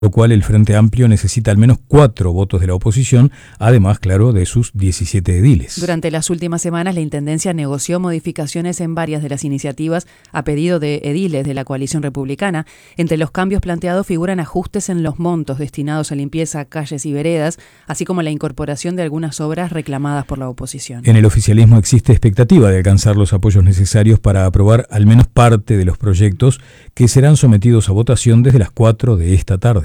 lo cual el Frente Amplio necesita al menos 4 votos de la oposición, además, claro, de sus 17 ediles. Durante las últimas semanas, la Intendencia negoció modificaciones en varias de las iniciativas a pedido de ediles de la coalición republicana. Entre los cambios planteados figuran ajustes en los montos destinados a limpieza, calles y veredas, así como la incorporación de algunas obras reclamadas por la oposición. En el oficialismo existe expectativa de alcanzar los apoyos necesarios para aprobar al menos parte de los proyectos que serán sometidos a votación desde las 4 de esta tarde.